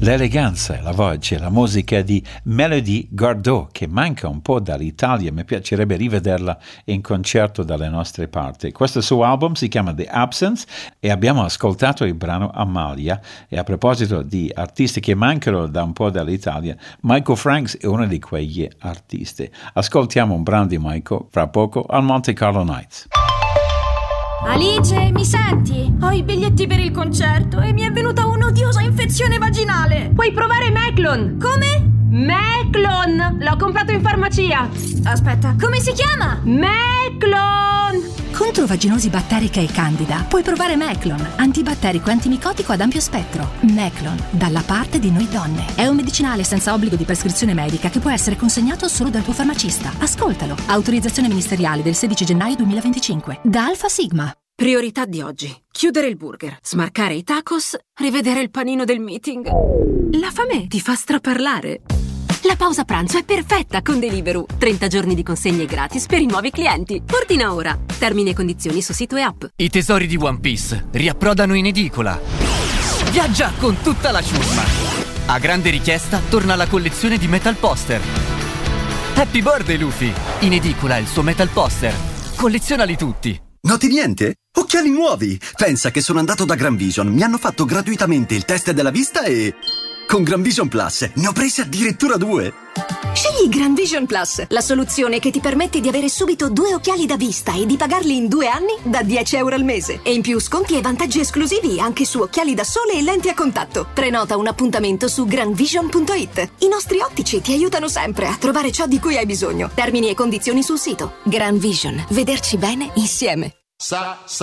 L'eleganza, la voce, la musica di Melody Gardot, che manca un po' dall'Italia, mi piacerebbe rivederla in concerto dalle nostre parti. Questo suo album si chiama The Absence e abbiamo ascoltato il brano Amalia. E a proposito di artisti che mancano da un po' dall'Italia, Michael Franks è uno di quegli artisti. Ascoltiamo un brano di Michael fra poco al Monte Carlo Nights. Alice, mi senti? Ho i biglietti per il concerto e mi è venuta un'odiosa infezione vaginale. Puoi provare Meclon. Come? Meclon! L'ho comprato in farmacia. Aspetta, come si chiama? Meclon! Contro vaginosi batterica e candida puoi provare Meclon, antibatterico e antimicotico ad ampio spettro. Meclon, dalla parte di noi donne. È un medicinale senza obbligo di prescrizione medica che può essere consegnato solo dal tuo farmacista. Ascoltalo. Autorizzazione ministeriale del 16 gennaio 2025. Da Alfa Sigma. Priorità di oggi: chiudere il burger, smarcare i tacos, rivedere il panino del meeting. La fame ti fa straparlare. La pausa pranzo è perfetta con Deliveroo. 30 giorni di consegne gratis per i nuovi clienti. Ordina ora. Termini e condizioni su sito e app. I tesori di One Piece riapprodano in edicola. Viaggia con tutta la ciurma. A grande richiesta torna la collezione di Metal Poster. Happy birthday Luffy! In edicola il suo Metal Poster. Collezionali tutti. Noti niente? Occhiali nuovi! Pensa che sono andato da Gran Vision, mi hanno fatto gratuitamente il test della vista e... con Gran Vision Plus ne ho presi addirittura 2! Scegli Gran Vision Plus, la soluzione che ti permette di avere subito 2 occhiali da vista e di pagarli in 2 anni da 10 euro al mese. E in più sconti e vantaggi esclusivi anche su occhiali da sole e lenti a contatto. Prenota un appuntamento su granvision.it. I nostri ottici ti aiutano sempre a trovare ciò di cui hai bisogno. Termini e condizioni sul sito. Gran Vision, vederci bene insieme.